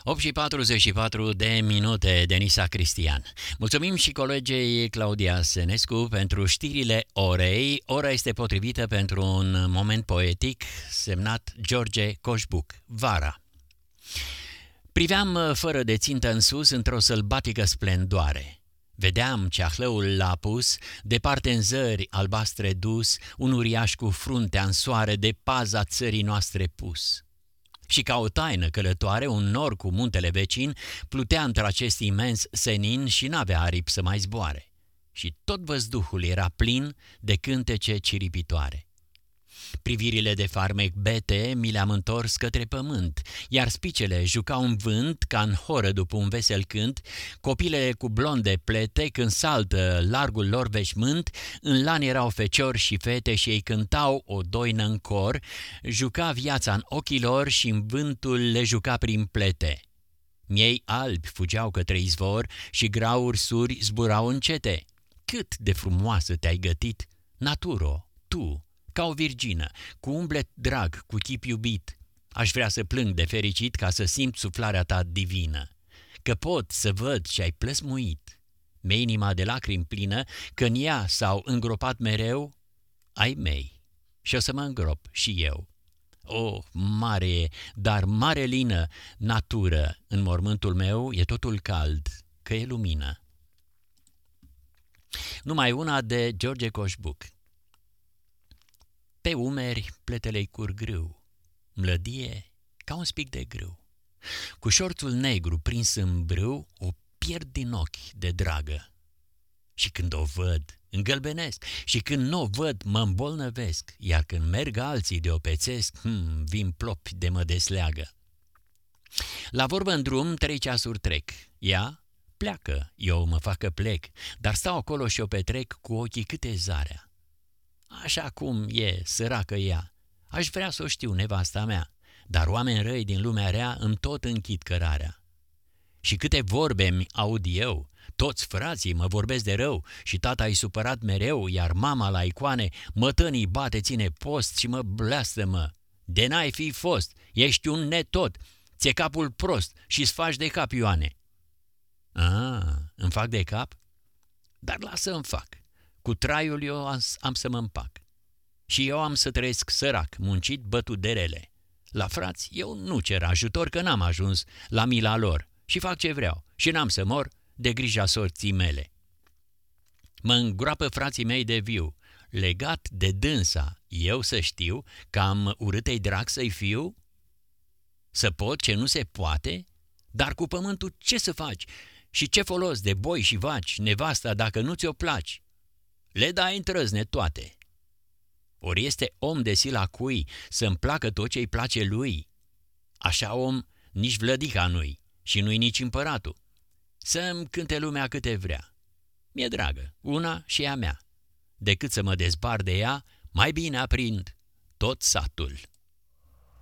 8 și 44 de minute, Denisa Cristian. Mulțumim și colegei Claudia Senescu pentru știrile orei. Ora este potrivită pentru un moment poetic semnat George Coșbuc, Vara. Priveam fără de țintă în sus într-o sălbatică splendoare. Vedeam ceahlăul l-a pus, departe în zări albastre dus, un uriaș cu fruntea în soare de paza țării noastre pus. Și ca o taină călătoare, un nor cu muntele vecin plutea într-acest imens senin și n-avea aripi să mai zboare. Și tot văzduhul era plin de cântece ciripitoare. Privirile de farmec bete mi le-am întors către pământ, iar spicele jucau în vânt ca în horă după un vesel cânt, copilele cu blonde plete când saltă largul lor veșmânt, în lani erau feciori și fete și ei cântau o doină în cor, juca viața în ochii lor și în vântul le juca prin plete. Miei albi fugeau către izvor și grauri suri zburau încete. Cât de frumoasă te-ai gătit, naturo, tu! Ca o virgină, cu umblet drag, cu chip iubit. Aș vrea să plâng de fericit ca să simt suflarea ta divină. Că pot să văd ce ai plăsmuit. Mi-e inima de lacrimi plină, că în ea s-au îngropat mereu ai mei. Și o să mă îngrop și eu. O, mare e, dar mare lină, natură, în mormântul meu e totul cald, că e lumină. Numai una de George Coșbuc. Pe umeri pletele-i curg grâu, mlădie ca un spic de grâu. Cu șorțul negru prins în brâu, o pierd din ochi de dragă. Și când o văd, îngălbenesc, și când n-o văd, mă îmbolnăvesc, iar când merg alții de o pețesc, vin plopi de mă desleagă. La vorbă în drum 3 ceasuri trec, ea pleacă, eu mă fac că plec, dar stau acolo și o petrec cu ochii câte zarea. Așa cum e, săracă ea, aș vrea să o știu, nevasta mea, dar oameni răi din lumea rea îmi tot închid cărarea. Și câte vorbe-mi aud eu, toți frații mă vorbesc de rău și tata-i supărat mereu, iar mama la icoane mătănii bate, ține post și mă blestemă. De n-ai fi fost, ești un netot, ți-e capul prost și-ți faci de cap, Ioane. Îmi fac de cap? Dar lasă-mi fac. Cu traiul eu am să mă împac. Și eu am să trăiesc sărac, muncit, bătut de rele. La frați eu nu cer ajutor, că n-am ajuns la mila lor și fac ce vreau și n-am să mor de grija sorții mele. Mă îngroapă frații mei de viu, legat de dânsa, eu să știu că am urâtei drag să-i fiu? Să pot ce nu se poate? Dar cu pământul ce să faci? Și ce folos de boi și vaci, nevasta, dacă nu ți-o placi? Le dai întrăzne toate. Ori este om de sila cui să-mi placă tot ce-i place lui? Așa om nici vlădica nu-i și nu-i nici împăratul. Să-mi cânte lumea câte vrea. Mi-e dragă, una și a mea. Decât să mă dezbar de ea, mai bine aprind tot satul.